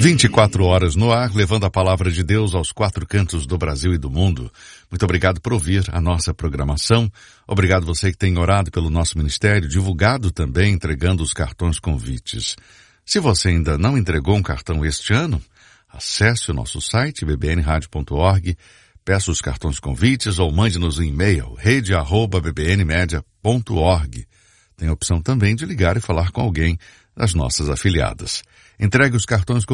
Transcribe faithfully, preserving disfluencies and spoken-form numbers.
vinte e quatro horas no ar, levando a palavra de Deus aos quatro cantos do Brasil e do mundo. Muito obrigado por ouvir a nossa programação. Obrigado você que tem orado pelo nosso ministério, divulgado também, entregando os cartões convites. Se você ainda não entregou um cartão este ano, acesse o nosso site, b b n radio ponto org, peça os cartões convites ou mande-nos um e-mail, rede arroba b b n media ponto org. Tem a opção também de ligar e falar com alguém das nossas afiliadas. Entregue os cartões